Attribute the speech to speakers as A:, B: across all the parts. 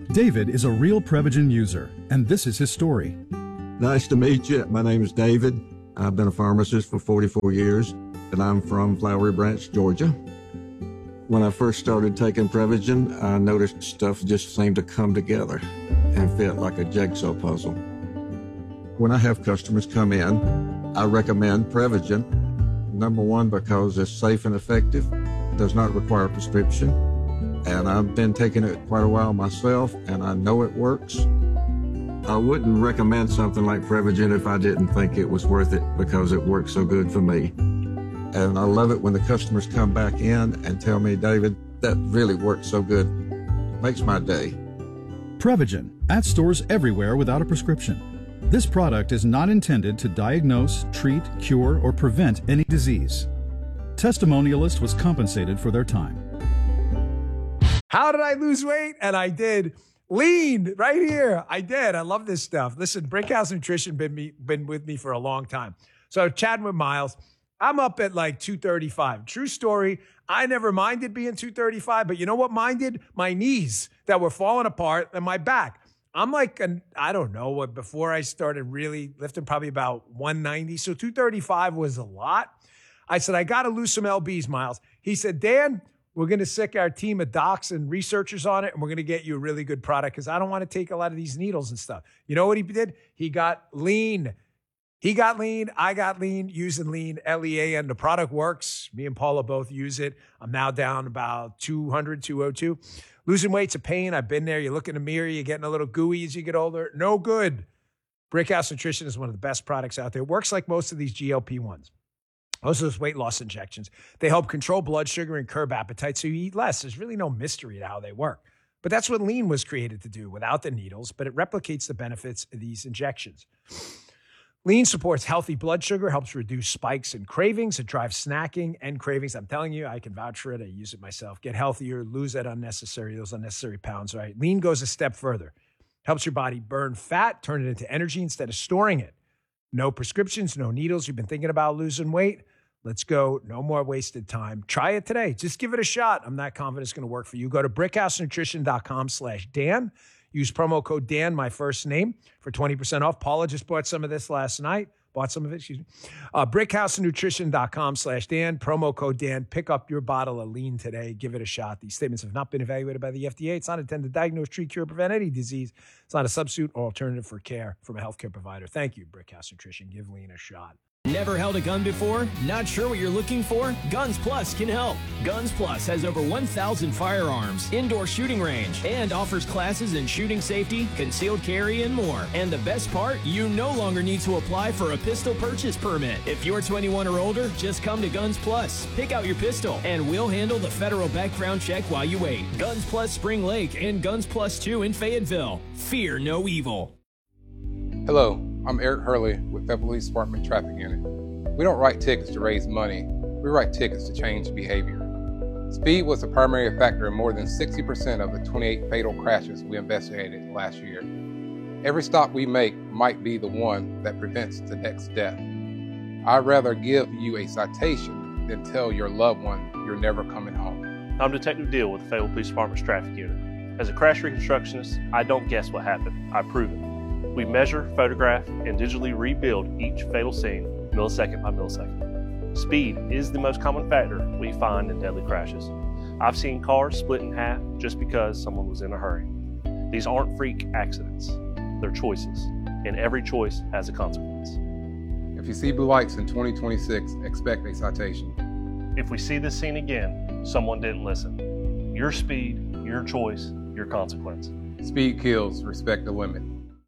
A: David is a real Prevagen user, and this is his story.
B: Nice to meet you. My name is David. I've been a pharmacist for 44 years, and I'm from Flowery Branch, Georgia. When I first started taking Prevagen, I noticed stuff just seemed to come together and fit like a jigsaw puzzle. When I have customers come in, I recommend Prevagen. Number one, because it's safe and effective, does not require a prescription, and I've been taking it quite a while myself, and I know it works. I wouldn't recommend something like Prevagen if I didn't think it was worth it because it works so good for me. And I love it when the customers come back in and tell me, David, that really works so good. Makes my day.
A: Prevagen, at stores everywhere without a prescription. This product is not intended to diagnose, treat, cure, or prevent any disease. Testimonialist was compensated for their time.
C: How did I lose weight? And I did. Lean right here. I did. I love this stuff. Listen, Brickhouse Nutrition been with me for a long time. So chatting with Miles, I'm up at like 235. True story. I never minded being 235, but you know what minded? My knees that were falling apart and my back. I'm like, I don't know what, before I started really lifting, probably about 190. So 235 was a lot. I said, I got to lose some LBs, Miles. He said, Dan, we're going to sick our team of docs and researchers on it, and we're going to get you a really good product because I don't want to take a lot of these needles and stuff. You know what he did? He got lean. He got lean. I got lean, using lean, Lean. The product works. Me and Paula both use it. I'm now down about 200, 202. Losing weight's a pain. I've been there. You look in the mirror, you're getting a little gooey as you get older. No good. Brickhouse Nutrition is one of the best products out there. It works like most of these GLP-1s. Most of those weight loss injections. They help control blood sugar and curb appetite so you eat less. There's really no mystery to how they work. But that's what lean was created to do without the needles, but it replicates the benefits of these injections. Lean supports healthy blood sugar, helps reduce spikes and cravings. It drives snacking and cravings. I'm telling you, I can vouch for it. I use it myself. Get healthier, lose those unnecessary pounds, right? Lean goes a step further. Helps your body burn fat, turn it into energy instead of storing it. No prescriptions, no needles. You've been thinking about losing weight? Let's go. No more wasted time. Try it today. Just give it a shot. I'm not confident it's going to work for you. Go to brickhousenutrition.com/Dan. Use promo code Dan, my first name, for 20% off. Paula just bought some of this last night. Brickhousenutrition.com/Dan. Promo code Dan. Pick up your bottle of lean today. Give it a shot. These statements have not been evaluated by the FDA. It's not intended to diagnose, treat, cure, prevent any disease. It's not a substitute or alternative for care from a healthcare provider. Thank you, Brickhouse Nutrition. Give lean a shot.
D: Never held a gun before? Not sure what you're looking for? Guns Plus can help. Guns Plus has over 1,000 firearms, indoor shooting range, and offers classes in shooting safety, concealed carry, and more. And the best part? You no longer need to apply for a pistol purchase permit. If you're 21 or older, just come to Guns Plus. Pick out your pistol, and we'll handle the federal background check while you wait. Guns Plus Spring Lake and Guns Plus 2 in Fayetteville. Fear no evil.
E: Hello. I'm Eric Hurley with Fayetteville Police Department Traffic Unit. We don't write tickets to raise money. We write tickets to change behavior. Speed was the primary factor in more than 60% of the 28 fatal crashes we investigated last year. Every stop we make might be the one that prevents the next death. I'd rather give you a citation than tell your loved one you're never coming home.
F: I'm Detective Deal with the Fayetteville Police Department's Traffic Unit. As a crash reconstructionist, I don't guess what happened. I prove it. We measure, photograph, and digitally rebuild each fatal scene millisecond by millisecond. Speed is the most common factor we find in deadly crashes. I've seen cars split in half just because someone was in a hurry. These aren't freak accidents. They're choices, and every choice has a consequence.
E: If you see blue lights in 2026, expect a citation.
F: If we see this scene again, someone didn't listen. Your speed, your choice, your consequence.
E: Speed kills, respect the limit.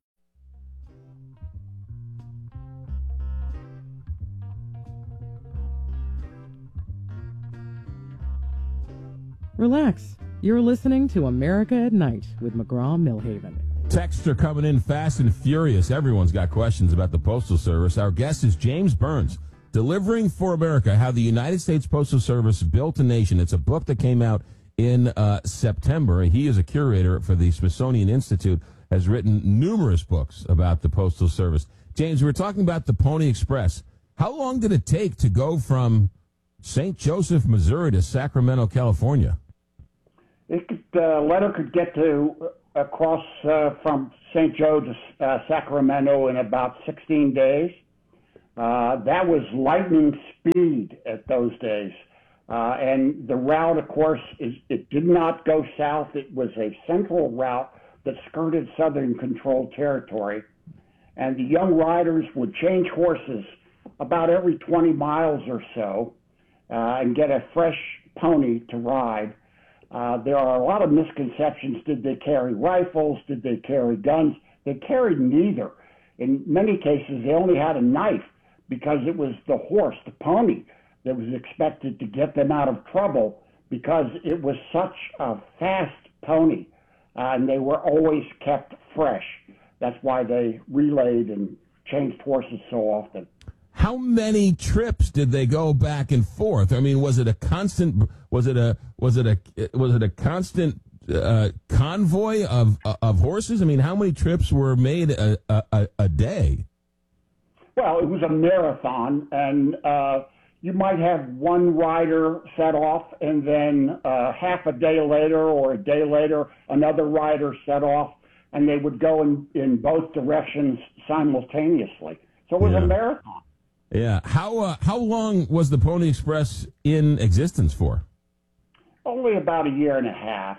G: Relax. You're listening to America at Night with McGraw-Milhaven.
H: Texts are coming in fast and furious. Everyone's got questions about the Postal Service. Our guest is James Burns, Delivering for America, How the United States Postal Service Built a Nation. It's a book that came out in September. He is a curator for the Smithsonian Institute, has written numerous books about the Postal Service. James, we're talking about the Pony Express. How long did it take to go from St. Joseph, Missouri to Sacramento, California?
I: The letter could get to across from St. Joe to Sacramento in about 16 days. That was lightning speed at those days. And the route, of course, it did not go south. It was a central route that skirted Southern controlled territory. And the young riders would change horses about every 20 miles or so and get a fresh pony to ride. There are a lot of misconceptions. Did they carry rifles? Did they carry guns? They carried neither. In many cases, they only had a knife because it was the horse, the pony, that was expected to get them out of trouble because it was such a fast pony, and they were always kept fresh. That's why they relayed and changed horses so often.
H: How many trips did they go back and forth? I mean, was it a constant? Was it a constant convoy of horses? I mean, how many trips were made a day?
I: Well, it was a marathon, and you might have one rider set off, and then half a day later or a day later, another rider set off, and they would go in both directions simultaneously. So it was a marathon.
H: Yeah. How long was the Pony Express in existence for?
I: Only about a year and a half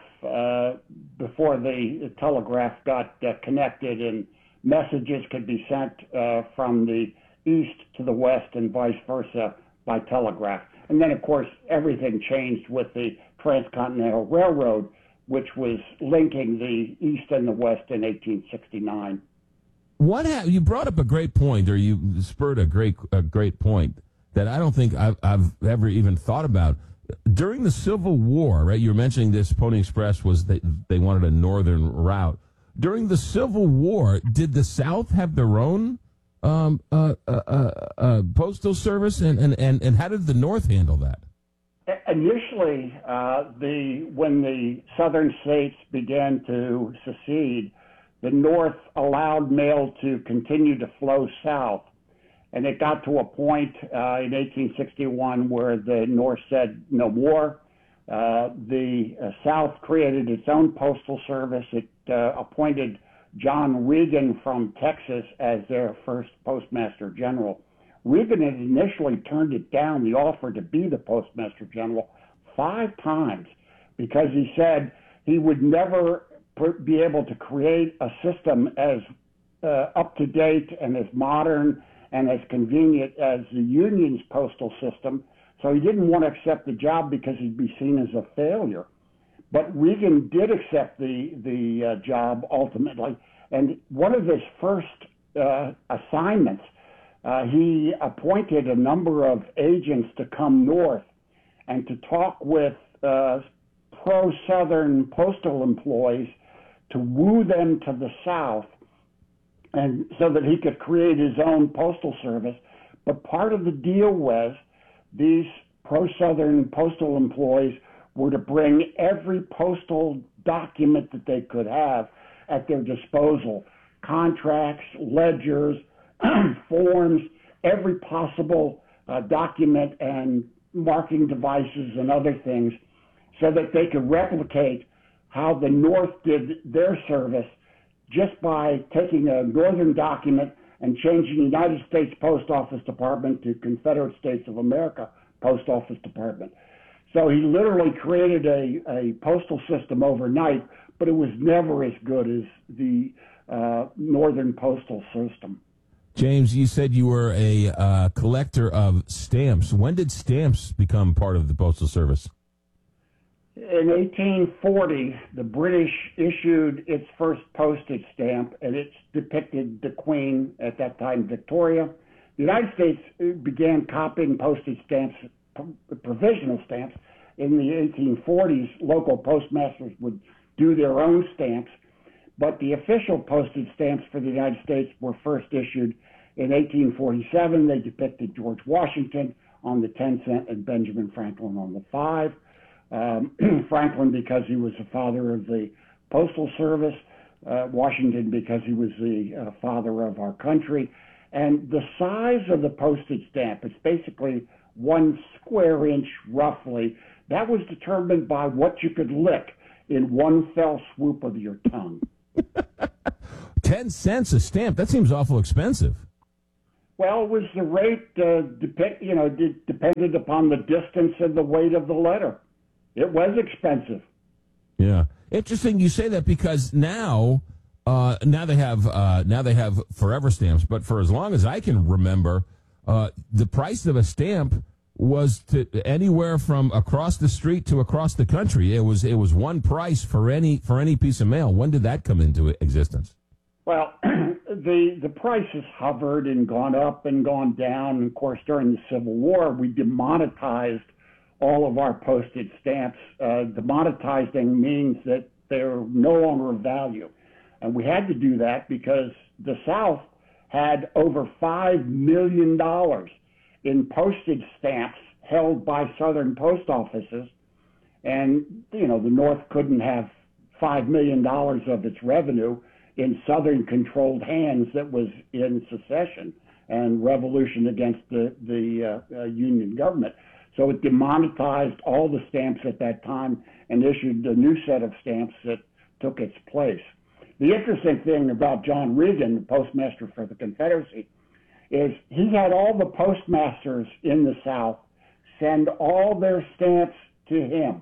I: before the telegraph got connected and messages could be sent from the east to the west and vice versa by telegraph. And then, of course, everything changed with the Transcontinental Railroad, which was linking the east and the west in 1869.
H: You brought up a great point, or you spurred a great point that I don't think I've ever even thought about. During the Civil War, right? You were mentioning this Pony Express was they wanted a northern route. During the Civil War, did the South have their own postal service, and how did the North handle that?
I: Initially, when the southern states began to secede, the North allowed mail to continue to flow south. And it got to a point in 1861 where the North said no more. The South created its own postal service. It appointed John Regan from Texas as their first postmaster general. Regan had initially turned it down, the offer to be the postmaster general, 5 times because he said he would never be able to create a system as up-to-date and as modern and as convenient as the Union's postal system. So he didn't want to accept the job because he'd be seen as a failure. But Regan did accept the job ultimately. And one of his first assignments, he appointed a number of agents to come north and to talk with pro-Southern postal employees to woo them to the South, and so that he could create his own postal service. But part of the deal was these pro-Southern postal employees were to bring every postal document that they could have at their disposal, contracts, ledgers, forms, every possible document and marking devices and other things, so that they could replicate how the North did their service just by taking a northern document and changing the United States Post Office Department to Confederate States of America Post Office Department. So he literally created a postal system overnight, but it was never as good as the northern postal system.
H: James, you said you were a collector of stamps. When did stamps become part of the Postal Service?
I: In 1840, the British issued its first postage stamp, and it depicted the Queen, at that time Victoria. The United States began copying postage stamps, provisional stamps. In the 1840s, local postmasters would do their own stamps, but the official postage stamps for the United States were first issued in 1847. They depicted George Washington on the 10 cent and Benjamin Franklin on the 5. Franklin because he was the father of the Postal Service, Washington because he was the father of our country. And the size of the postage stamp, it's basically 1 square inch roughly, that was determined by what you could lick. in one fell swoop of your tongue.
H: 10 cents a stamp? That seems awful expensive.
I: Well, it was the rate depended upon the distance and the weight of the letter. It was expensive.
H: Yeah, interesting you say that, because now they have forever stamps, but for as long as I can remember, the price of a stamp was to anywhere from across the street to across the country. It was one price for any piece of mail. When did that come into existence?
I: Well, the prices hovered and gone up and gone down. And of course, during the Civil War, we demonetized all of our postage stamps. Demonetizing means that they're no longer of value. And we had to do that because the South had over $5 million in postage stamps held by Southern post offices. And, the North couldn't have $5 million of its revenue in Southern-controlled hands that was in secession and revolution against the Union government. So it demonetized all the stamps at that time and issued a new set of stamps that took its place. The interesting thing about John Regan, the postmaster for the Confederacy, is he had all the postmasters in the South send all their stamps to him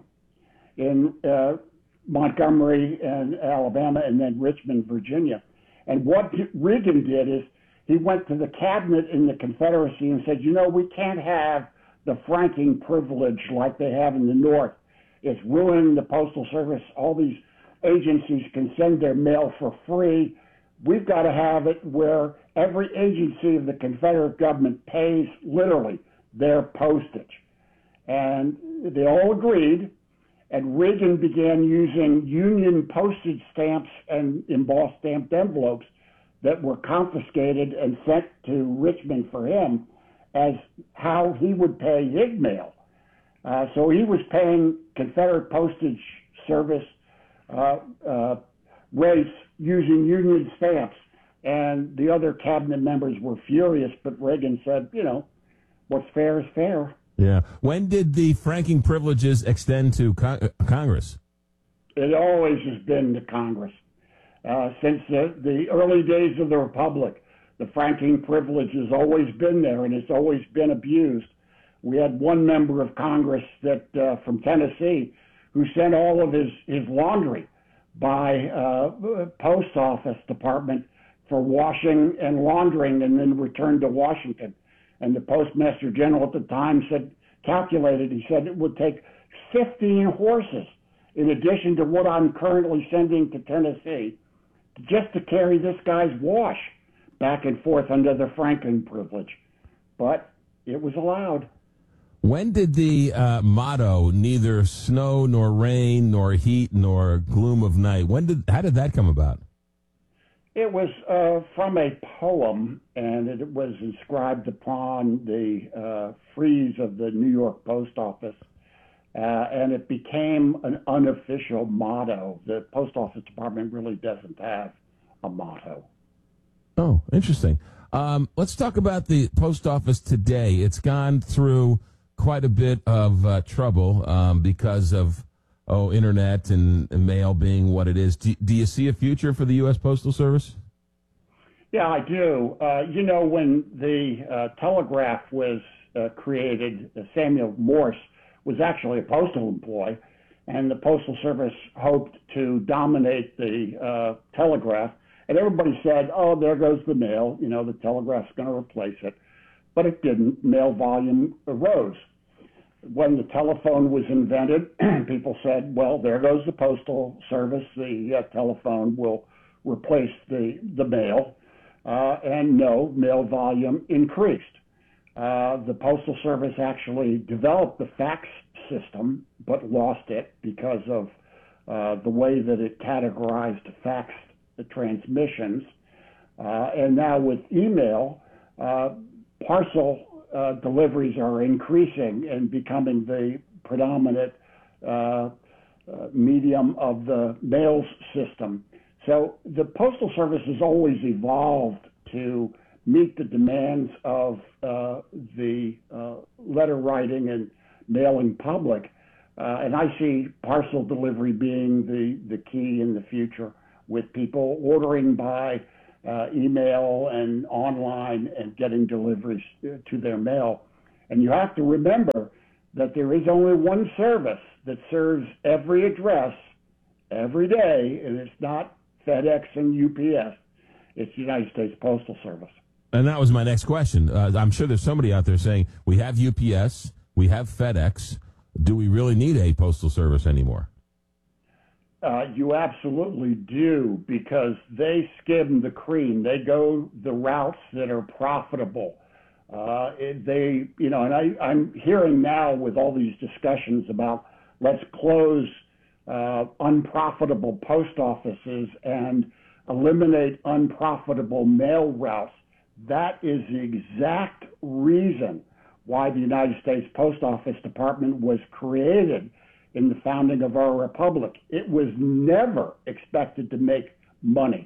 I: in Montgomery and Alabama, and then Richmond, Virginia. And what Regan did is he went to the cabinet in the Confederacy and said, we can't have the franking privilege like they have in the North. It's ruining the Postal Service. All these agencies can send their mail for free. We've got to have it where every agency of the Confederate government pays literally their postage. And they all agreed. And Reagan began using Union postage stamps and embossed stamped envelopes that were confiscated and sent to Richmond for him as how he would pay his mail. So he was paying Confederate Postage Service rates using Union stamps. And the other cabinet members were furious, but Reagan said, what's fair is fair.
H: Yeah. When did the franking privileges extend to Congress?
I: It always has been to Congress. Since the early days of the Republic, the franking privilege has always been there, and it's always been abused. We had one member of Congress that from Tennessee who sent all of his laundry by post office department for washing and laundering and then returned to Washington. And the Postmaster General at the time calculated, he said it would take 15 horses in addition to what I'm currently sending to Tennessee just to carry this guy's wash back and forth under the franking privilege. But it was allowed.
H: When did the motto, neither snow nor rain nor heat nor gloom of night, how did that come about?
I: It was from a poem, and it was inscribed upon the frieze of the New York Post Office, and it became an unofficial motto. The Post Office Department really doesn't have a motto.
H: Oh, interesting. Let's talk about the Post Office today. It's gone through quite a bit of trouble because of internet and mail being what it is. Do you see a future for the U.S. Postal Service?
I: Yeah, I do. When the telegraph was created, Samuel Morse was actually a postal employee, and the Postal Service hoped to dominate the telegraph. And everybody said, there goes the mail. The telegraph's going to replace it. But it didn't. Mail volume arose. When the telephone was invented, people said, well, there goes the Postal Service. The telephone will replace the mail. And no, mail volume increased. The Postal Service actually developed the fax system, but lost it because of the way that it categorized fax transmissions. And now with email, parcel deliveries are increasing and becoming the predominant medium of the mail system. So the Postal Service has always evolved to meet the demands of the letter writing and mailing public. And I see parcel delivery being the key in the future, with people ordering by email and online and getting deliveries to their mail. And you have to remember that there is only one service that serves every address every day, and it's not FedEx and UPS. It's the United States Postal Service.
H: And that was my next question. I'm sure there's somebody out there saying, we have UPS, we have FedEx. Do we really need a postal service anymore?
I: You absolutely do, because they skim the cream. They go the routes that are profitable. And I'm hearing now with all these discussions about let's close unprofitable post offices and eliminate unprofitable mail routes. That is the exact reason why the United States Post Office Department was created in the founding of our republic. It was never expected to make money.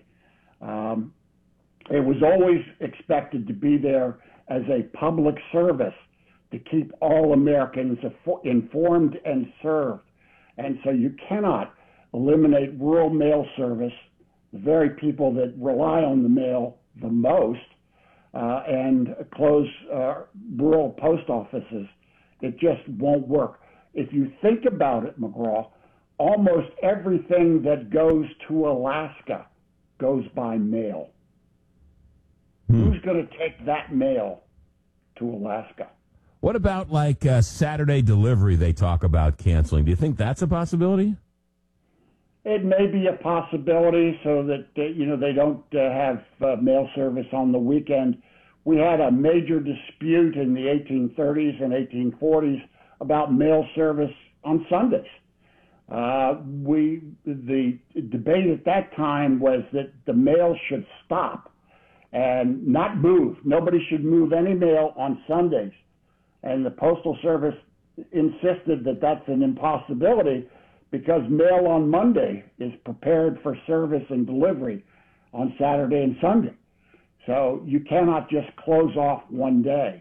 I: It was always expected to be there as a public service to keep all Americans informed and served. And so you cannot eliminate rural mail service, the very people that rely on the mail the most, and close rural post offices. It just won't work. If you think about it, McGraw, almost everything that goes to Alaska goes by mail. Who's going to take that mail to Alaska?
H: What about like Saturday delivery they talk about canceling? Do you think that's a possibility?
I: It may be a possibility so that, they don't have mail service on the weekend. We had a major dispute in the 1830s and 1840s about mail service on Sundays. The debate at that time was that the mail should stop and not move. Nobody should move any mail on Sundays. And the Postal Service insisted that that's an impossibility because mail on Monday is prepared for service and delivery on Saturday and Sunday. So you cannot just close off one day.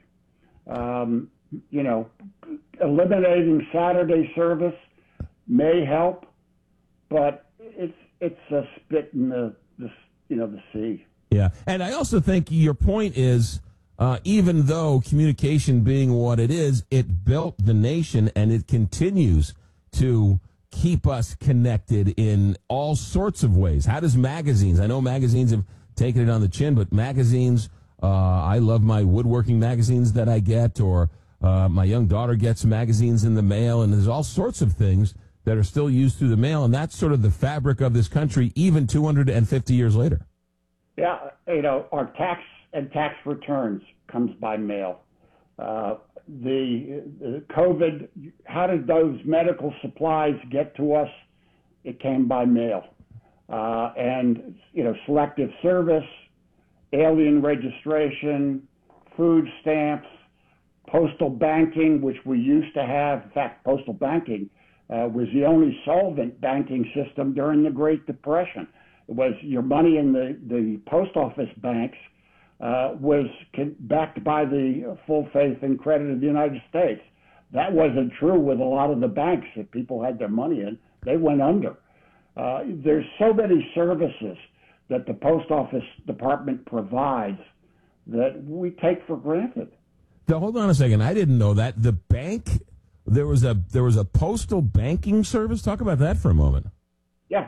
I: Eliminating Saturday service may help, but it's a spit in the sea.
H: Yeah, and I also think your point is, even though communication being what it is, it built the nation and it continues to keep us connected in all sorts of ways. How does magazines? I know magazines have taken it on the chin, but magazines, I love my woodworking magazines that I get, or my young daughter gets magazines in the mail, and there's all sorts of things that are still used through the mail, and that's sort of the fabric of this country, even 250 years later.
I: Yeah, our tax returns comes by mail. The COVID, how did those medical supplies get to us? It came by mail. And selective service, alien registration, food stamps, postal banking, which we used to have. In fact, postal banking was the only solvent banking system during the Great Depression. It was your money in the post office banks was backed by the full faith and credit of the United States. That wasn't true with a lot of the banks that people had their money in. They went under. There's so many services that the Post Office Department provides that we take for granted.
H: Now, hold on a second. I didn't know that. The bank, there was a postal banking service? Talk about that for a moment.
I: Yeah.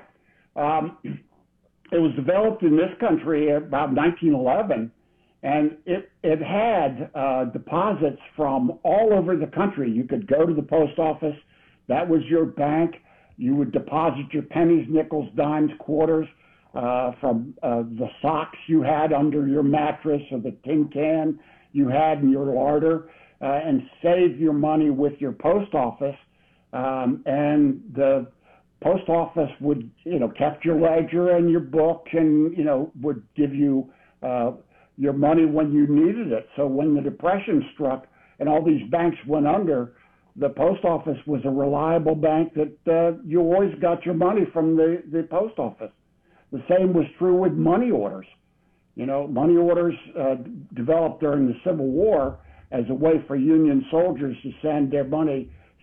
I: It was developed in this country about 1911, and it had deposits from all over the country. You could go to the post office. That was your bank. You would deposit your pennies, nickels, dimes, quarters from the socks you had under your mattress or the tin can you had in your larder, and save your money with your post office. And the post office would, kept your ledger and your book and, would give you your money when you needed it. So when the Depression struck and all these banks went under, the post office was a reliable bank that you always got your money from the post office. The same was true with money orders. Money orders developed during the Civil War as a way for Union soldiers to send their money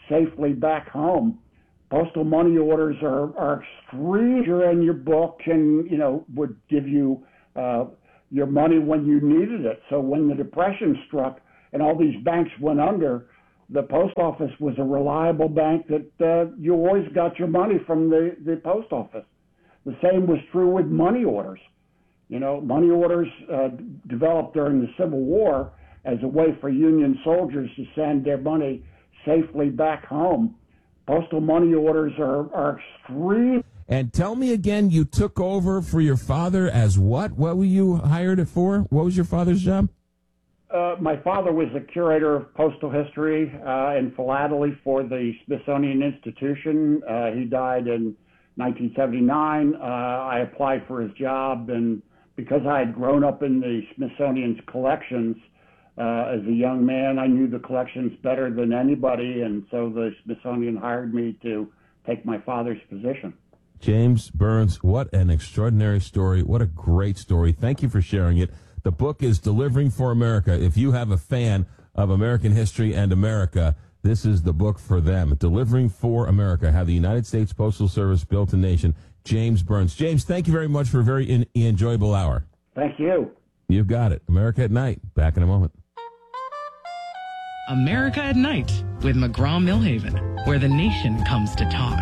I: safely back home. Postal money orders are extreme. You're in your book and, would give you your money when you needed it. So when the Depression struck and all these banks went under, the post office was a reliable bank that you always got your money from the post office. The same was true with money orders. Money orders developed during the Civil War as a way for Union soldiers to send their money safely back home. Postal money orders are extreme.
H: And tell me again, you took over for your father as what? What were you hired for? What was your father's job?
I: My father was the curator of postal history in philately for the Smithsonian Institution. He died in 1979. I applied for his job, and because I had grown up in the Smithsonian's collections as a young man, I knew the collections better than anybody, and so the Smithsonian hired me to take my father's position.
H: James Burns, what an extraordinary story. What a great story. Thank you for sharing it. The book is Delivering for America. If you have a fan of American history and America, this is the book for them. Delivering for America, How the United States Postal Service Built a Nation. James Burns. James, thank you very much for a very enjoyable hour.
I: Thank you.
H: You've got it. America at Night. Back in a moment.
G: America at Night with McGraw-Milhaven, where the nation comes to talk.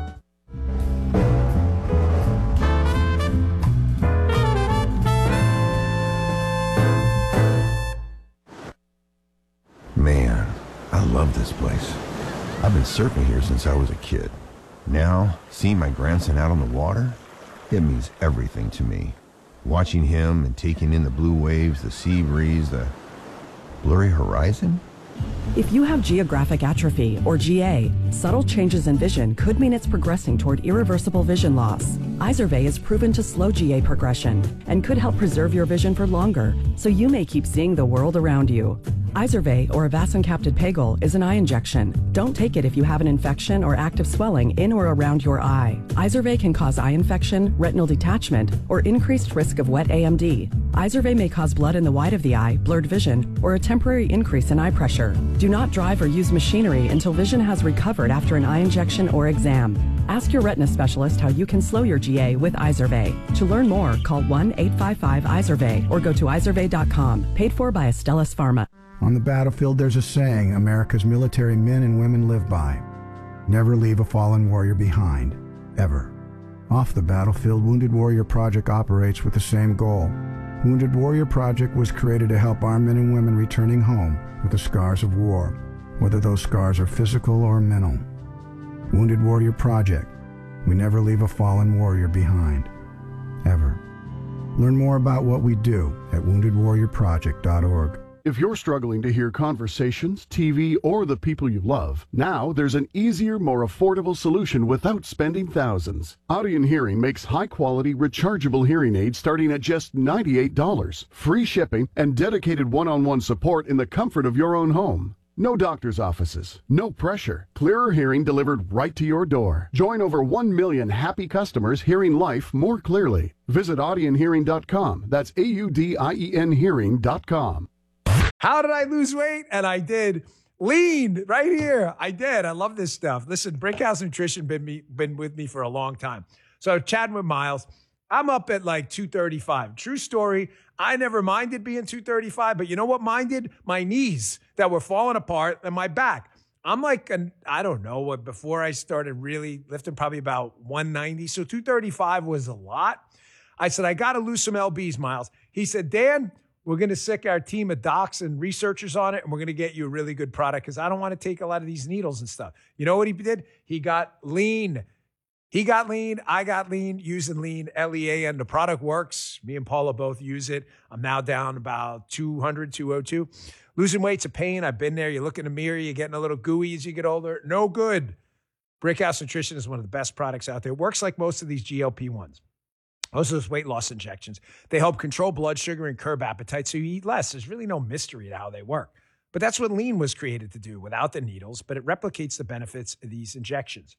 J: Man, I love this place. I've been surfing here since I was a kid. Now, seeing my grandson out on the water, it means everything to me. Watching him and taking in the blue waves, the sea breeze, the blurry horizon.
K: If you have geographic atrophy, or GA, subtle changes in vision could mean it's progressing toward irreversible vision loss. Izervay is proven to slow GA progression and could help preserve your vision for longer, so you may keep seeing the world around you. Izervay, or avacincaptad pegol, is an eye injection. Don't take it if you have an infection or active swelling in or around your eye. Izervay can cause eye infection, retinal detachment, or increased risk of wet AMD. Izervay may cause blood in the white of the eye, blurred vision, or a temporary increase in eye pressure. Do not drive or use machinery until vision has recovered after an eye injection or exam. Ask your retina specialist how you can slow your GA with Izervay. To learn more, call 1-855-IZERVAY or go to izervay.com. Paid for by Astellas Pharma.
L: On the battlefield, there's a saying America's military men and women live by. Never leave a fallen warrior behind, ever. Off the battlefield, Wounded Warrior Project operates with the same goal. Wounded Warrior Project was created to help our men and women returning home with the scars of war, whether those scars are physical or mental. Wounded Warrior Project. We never leave a fallen warrior behind, ever. Learn more about what we do at woundedwarriorproject.org.
M: If you're struggling to hear conversations, TV, or the people you love, now there's an easier, more affordable solution without spending thousands. Audion Hearing makes high-quality, rechargeable hearing aids starting at just $98, free shipping, and dedicated one-on-one support in the comfort of your own home. No doctor's offices, no pressure, clearer hearing delivered right to your door. Join over 1 million happy customers hearing life more clearly. Visit audionhearing.com. That's AUDIEN hearing.com.
C: How did I lose weight? And I did. Lean right here. I did. I love this stuff. Listen, Brinkhouse Nutrition been with me for a long time. So chatting with Miles, I'm up at like 235. True story. I never minded being 235, but you know what minded? My knees that were falling apart and my back. I'm like, I don't know what, before I started really lifting, probably about 190. So 235 was a lot. I said, I got to lose some LBs, Miles. He said, Dan, we're going to sick our team of docs and researchers on it, and we're going to get you a really good product because I don't want to take a lot of these needles and stuff. You know what he did? He got lean. He got lean. I got lean using lean, LEAN. The product works. Me and Paula both use it. I'm now down about 200, 202. Losing weight's a pain. I've been there. You look in the mirror. You're getting a little gooey as you get older. No good. Brinkhouse Nutrition is one of the best products out there. It works like most of these GLP-1s. Most of those weight loss injections, they help control blood sugar and curb appetite so you eat less. There's really no mystery to how they work. But that's what lean was created to do without the needles, but it replicates the benefits of these injections.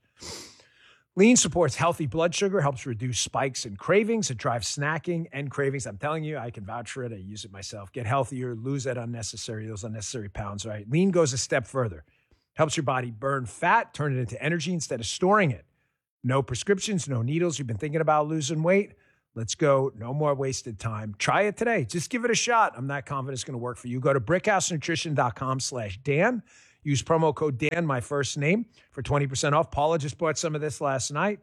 C: Lean supports healthy blood sugar, helps reduce spikes and cravings. It drives snacking and cravings. I'm telling you, I can vouch for it. I use it myself. Get healthier, lose those unnecessary pounds, right? Lean goes a step further. Helps your body burn fat, turn it into energy instead of storing it. No prescriptions, no needles. You've been thinking about losing weight? Let's go. No more wasted time. Try it today. Just give it a shot. I'm not confident it's going to work for you. Go to brickhousenutrition.com/Dan. Use promo code Dan, my first name, for 20% off. Paula just bought some of this last night.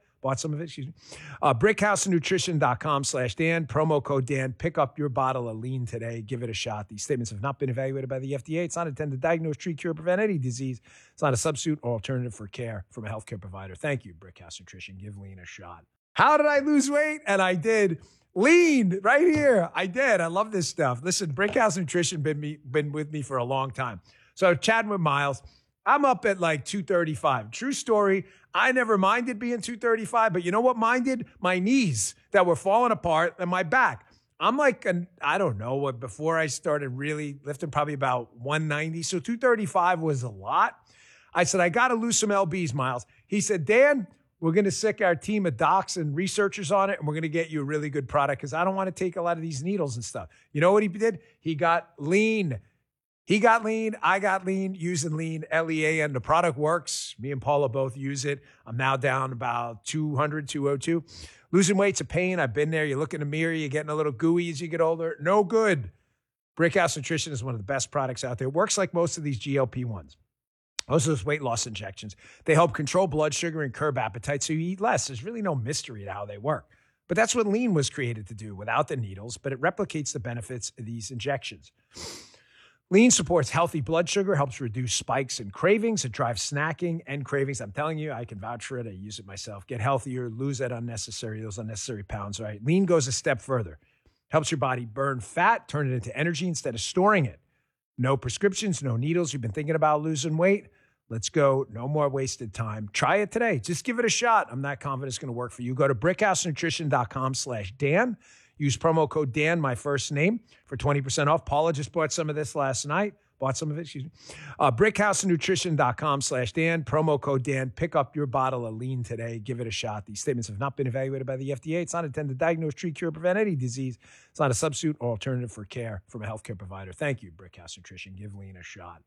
C: Brickhousenutrition.com/Dan. Promo code Dan. Pick up your bottle of lean today. Give it a shot. These statements have not been evaluated by the FDA. It's not intended to diagnose, treat, cure, prevent any disease. It's not a substitute or alternative for care from a healthcare provider. Thank you, Brickhouse Nutrition. Give lean a shot. How did I lose weight? And I did. Lean right here. I did. I love this stuff. Listen, Brickhouse Nutrition been with me for a long time. So chatting with Miles, I'm up at like 235. True story. I never minded being 235, but you know what minded? My knees that were falling apart and my back. I'm like, I don't know what, before I started really lifting, probably about 190. So 235 was a lot. I said, I got to lose some LBs, Miles. He said, Dan, we're going to sick our team of docs and researchers on it, and we're going to get you a really good product because I don't want to take a lot of these needles and stuff. You know what he did? He got lean. He got lean. I got lean, using lean, L-E-A-N. The product works. Me and Paula both use it. I'm now down about 200, 202. Losing weight's a pain. I've been there. You look in the mirror, you're getting a little gooey as you get older. No good. Brickhouse Nutrition is one of the best products out there. It works like most of these GLP-1s. Most of those weight loss injections. They help control blood sugar and curb appetite so you eat less. There's really no mystery to how they work. But that's what lean was created to do without the needles, but it replicates the benefits of these injections. Lean supports healthy blood sugar, helps reduce spikes and cravings. It drives snacking and cravings. I'm telling you, I can vouch for it. I use it myself. Get healthier, lose those unnecessary pounds, right? Lean goes a step further. Helps your body burn fat, turn it into energy instead of storing it. No prescriptions, no needles. You've been thinking about losing weight? Let's go. No more wasted time. Try it today. Just give it a shot. I'm not confident it's going to work for you. Go to brickhousenutrition.com/Dan. Use promo code Dan, my first name, for 20% off. Paula just bought some of this last night. Brickhousenutrition.com/Dan. Promo code Dan. Pick up your bottle of lean today. Give it a shot. These statements have not been evaluated by the FDA. It's not intended to diagnose, treat, cure, prevent any disease. It's not a substitute or alternative for care from a healthcare provider. Thank you, Brickhouse Nutrition. Give lean a shot.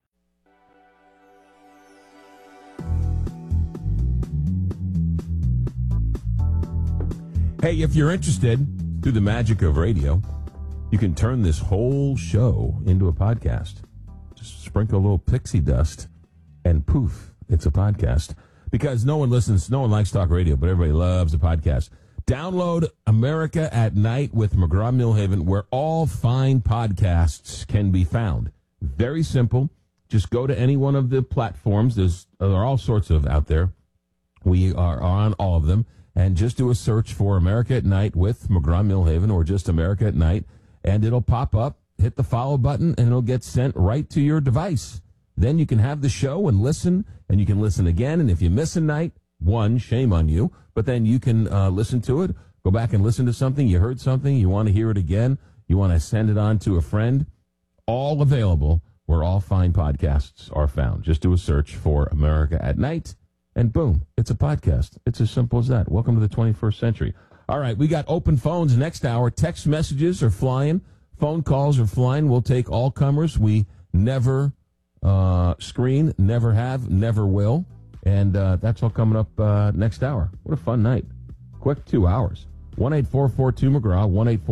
H: Hey, if you're interested, through the magic of radio, you can turn this whole show into a podcast. Just sprinkle a little pixie dust, and poof, it's a podcast. Because no one likes talk radio, but everybody loves a podcast. Download America at Night with McGraw-Milhaven, where all fine podcasts can be found. Very simple. Just go to any one of the platforms. There are all sorts of out there. We are on all of them. And just do a search for America at Night with McGraw-Milhaven, or just America at Night, and it'll pop up. Hit the follow button, and it'll get sent right to your device. Then you can have the show and listen, and you can listen again. And if you miss a night, shame on you. But then you can listen to it, go back and listen to something. You heard something, you want to hear it again, you want to send it on to a friend. All available where all fine podcasts are found. Just do a search for America at Night. And boom, it's a podcast. It's as simple as that. Welcome to the 21st century. All right, we got open phones next hour. Text messages are flying. Phone calls are flying. We'll take all comers. We never screen, never have, never will. And that's all coming up next hour. What a fun night. Quick 2 hours. 1-844-2-McGraw,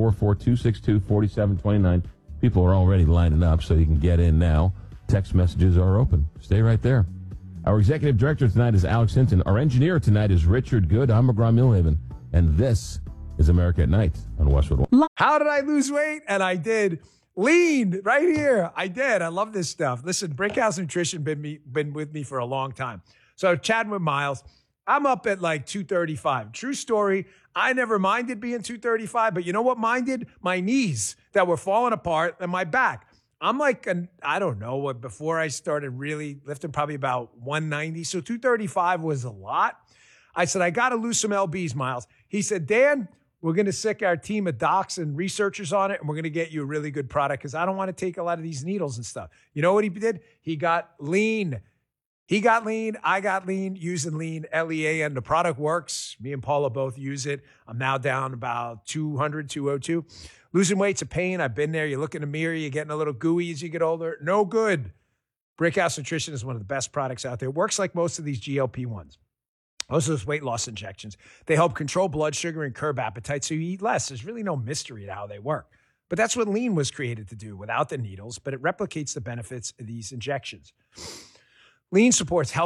H: 1-844-262-4729. People are already lining up, so you can get in now. Text messages are open. Stay right there. Our executive director tonight is Alex Hinton. Our engineer tonight is Richard Good. I'm McGraw-Milhaven. And this is America at Night on Westwood One.
C: How did I lose weight? And I did. Lean right here. I did. I love this stuff. Listen, Brickhouse Nutrition been with me for a long time. So chatting with Miles, I'm up at like 235. True story. I never minded being 235, but you know what minded? My knees that were falling apart and my back. I'm like, I don't know what, before I started really lifting, probably about 190. So 235 was a lot. I said, I got to lose some LBs, Miles. He said, Dan, we're going to sick our team of docs and researchers on it, and we're going to get you a really good product because I don't want to take a lot of these needles and stuff. You know what he did? He got lean. He got lean. I got lean, using lean, L-E-A-N. The product works. Me and Paula both use it. I'm now down about 200, 202. Losing weight's a pain. I've been there. You look in the mirror, you're getting a little gooey as you get older. No good. Brickhouse Nutrition is one of the best products out there. It works like most of these GLP-1s. Most of those weight loss injections. They help control blood sugar and curb appetite so you eat less. There's really no mystery to how they work. But that's what Lean was created to do without the needles, but it replicates the benefits of these injections. Lean supports health